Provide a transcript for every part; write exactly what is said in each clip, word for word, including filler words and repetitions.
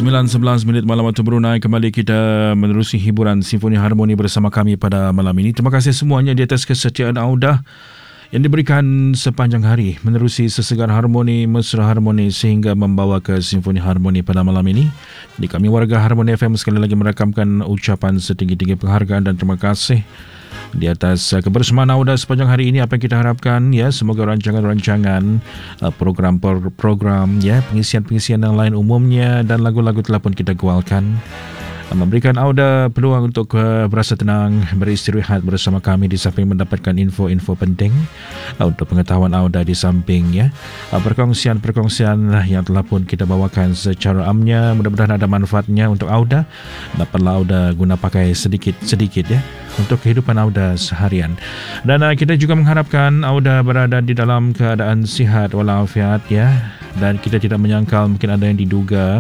sembilan sebelas minit malam waktu Brunei. Kembali kita menerusi hiburan Simfoni Harmoni bersama kami pada malam ini. Terima kasih semuanya di atas kesetiaan Audah yang diberikan sepanjang hari menerusi sesegar harmoni, mesra harmoni sehingga membawa ke Simfoni Harmoni pada malam ini. Di kami warga Harmoni F M sekali lagi merakamkan ucapan setinggi-tinggi penghargaan dan terima kasih di atas kebersamaan Audah sepanjang hari ini. Apa yang kita harapkan, ya, semoga rancangan-rancangan program-program, ya, pengisian-pengisian yang lain umumnya dan lagu-lagu telah pun kita kualkan, memberikan Audah peluang untuk uh, berasa tenang, beristirahat bersama kami di samping mendapatkan info-info penting uh, untuk pengetahuan Audah di samping, ya, uh, perkongsian-perkongsian yang telah pun kita bawakan secara amnya. Mudah-mudahan ada manfaatnya untuk Audah. Dapatlah Audah guna pakai sedikit-sedikit, ya, untuk kehidupan Audah seharian. Dan uh, kita juga mengharapkan Audah berada di dalam keadaan sihat walafiat, ya, dan kita tidak menyangkal mungkin ada yang diduga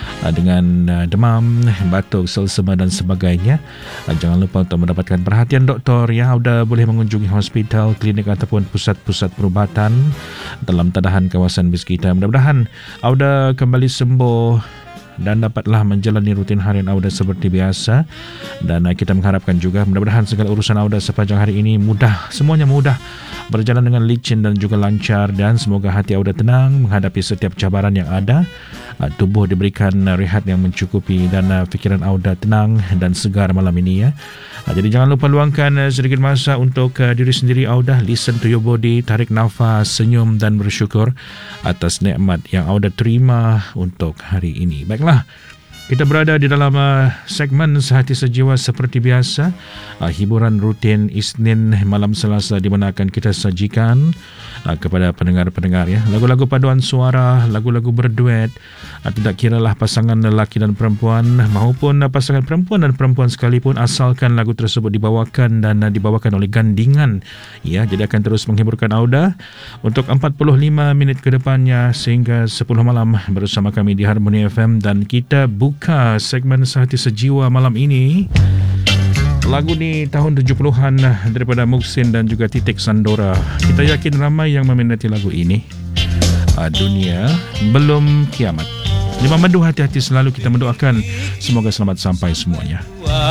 dengan demam, batuk, selsema dan sebagainya. Jangan lupa untuk mendapatkan perhatian doktor, ya. Audah boleh mengunjungi hospital, klinik ataupun pusat-pusat perubatan dalam tadahan kawasan bis kita. Mudah-mudahan Audah kembali sembuh dan dapatlah menjalani rutin harian Audah seperti biasa. Dan kita mengharapkan juga mudah-mudahan segala urusan Audah sepanjang hari ini mudah, semuanya mudah, berjalan dengan licin dan juga lancar, dan semoga hati Audah tenang menghadapi setiap cabaran yang ada. Tubuh diberikan rehat yang mencukupi dan fikiran Audah tenang dan segar malam ini, ya. Jadi jangan lupa luangkan sedikit masa untuk diri sendiri Audah. Listen to your body, tarik nafas, senyum dan bersyukur atas nikmat yang Audah terima untuk hari ini. Baiklah, kita berada di dalam uh, segmen Sehati Sejiwa seperti biasa, uh, hiburan rutin Isnin malam Selasa, di mana akan kita sajikan uh, kepada pendengar-pendengar, ya, lagu-lagu paduan suara, lagu-lagu berduet, uh, tidak kiralah pasangan lelaki dan perempuan maupun uh, pasangan perempuan dan perempuan sekalipun, asalkan lagu tersebut dibawakan dan uh, dibawakan oleh gandingan, ya. Jadi akan terus menghiburkan Audah untuk empat puluh lima minit ke depannya sehingga sepuluh malam bersama kami di Harmoni F M. Dan kita buka Buka segmen Sehati Sejiwa malam ini. Lagu ni tahun tujuh puluhan daripada Muhsin dan juga Titik Sandora. Kita yakin ramai yang meminati lagu ini. Dunia Belum Kiamat. Lima Madu, hati-hati selalu, kita mendoakan semoga selamat sampai semuanya.